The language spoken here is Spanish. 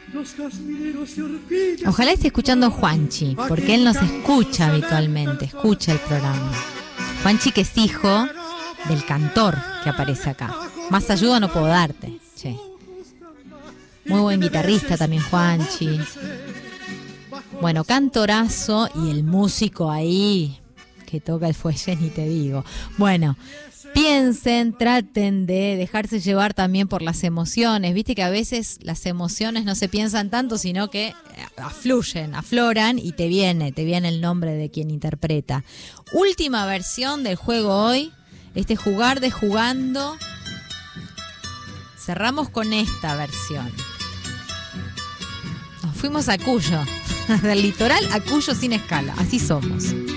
Ojalá esté escuchando Juanchi, porque él nos escucha habitualmente, escucha el programa. Juanchi, que es hijo del cantor que aparece acá. Más ayuda no puedo darte, che. Muy buen guitarrista también Juanchi. Bueno, cantorazo y el músico ahí que toca el fuelle, ni te digo. Bueno, piensen, traten de dejarse llevar también por las emociones. Viste que a veces las emociones no se piensan tanto, sino que afluyen, afloran y te viene el nombre de quien interpreta. Última versión del juego hoy, este jugar de jugando. Cerramos con esta versión. Nos fuimos a Cuyo, del litoral a Cuyo sin escala, así somos.